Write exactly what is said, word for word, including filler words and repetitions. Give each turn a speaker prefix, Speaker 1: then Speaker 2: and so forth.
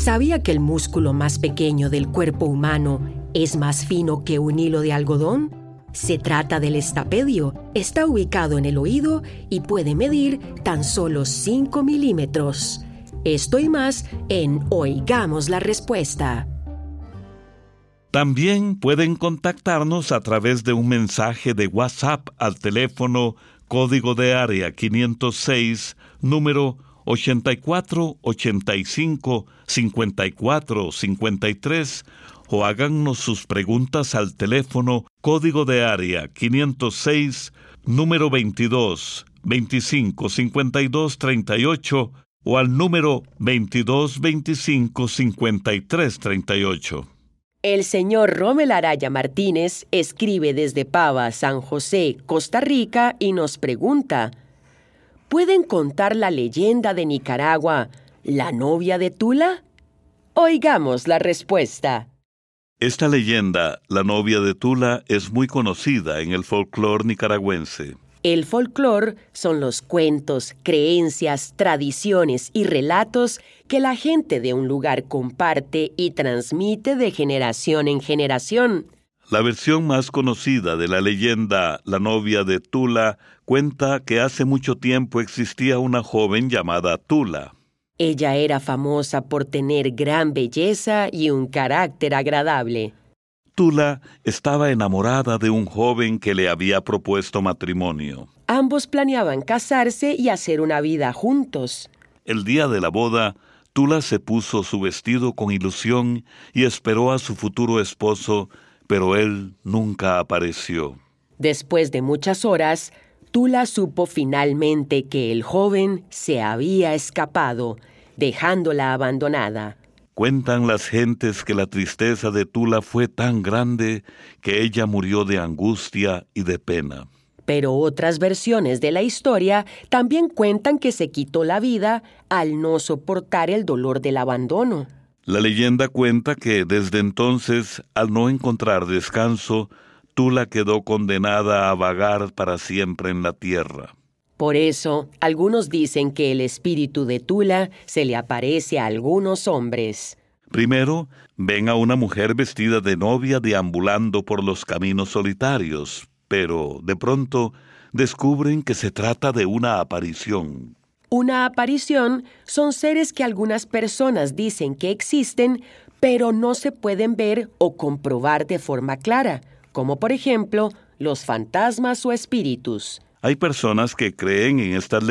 Speaker 1: ¿Sabía que el músculo más pequeño del cuerpo humano es más fino que un hilo de algodón? Se trata del estapedio. Está ubicado en el oído y puede medir tan solo cinco milímetros. Esto y más en Oigamos la Respuesta.
Speaker 2: También pueden contactarnos a través de un mensaje de WhatsApp al teléfono código de área quinientos seis, número ochenta y cuatro, ochenta y cinco, cincuenta y cuatro, cincuenta y tres, o háganos sus preguntas al teléfono código de área quinientos seis, número veintidós, veinticinco, cincuenta y dos, treinta y ocho, o al número veintidós, veinticinco, cincuenta y tres, treinta y ocho.
Speaker 1: El señor Rommel Araya Martínez escribe desde Pava, San José, Costa Rica, y nos pregunta: ¿pueden contar la leyenda de Nicaragua, la novia de Tula? Oigamos la respuesta.
Speaker 2: Esta leyenda, la novia de Tula, es muy conocida en el folclore nicaragüense.
Speaker 1: El folclore son los cuentos, creencias, tradiciones y relatos que la gente de un lugar comparte y transmite de generación en generación.
Speaker 2: La versión más conocida de la leyenda, la novia de Tula, cuenta que hace mucho tiempo existía una joven llamada Tula.
Speaker 1: Ella era famosa por tener gran belleza y un carácter agradable.
Speaker 2: Tula estaba enamorada de un joven que le había propuesto matrimonio.
Speaker 1: Ambos planeaban casarse y hacer una vida juntos.
Speaker 2: El día de la boda, Tula se puso su vestido con ilusión y esperó a su futuro esposo, pero él nunca apareció.
Speaker 1: Después de muchas horas, Tula supo finalmente que el joven se había escapado, dejándola abandonada.
Speaker 2: Cuentan las gentes que la tristeza de Tula fue tan grande que ella murió de angustia y de pena.
Speaker 1: Pero otras versiones de la historia también cuentan que se quitó la vida al no soportar el dolor del abandono.
Speaker 2: La leyenda cuenta que desde entonces, al no encontrar descanso, Tula quedó condenada a vagar para siempre en la tierra.
Speaker 1: Por eso, algunos dicen que el espíritu de Tula se le aparece a algunos hombres.
Speaker 2: Primero, ven a una mujer vestida de novia deambulando por los caminos solitarios, pero de pronto descubren que se trata de una aparición.
Speaker 1: Una aparición son seres que algunas personas dicen que existen, pero no se pueden ver o comprobar de forma clara, como por ejemplo los fantasmas o espíritus.
Speaker 2: Hay personas que creen en estas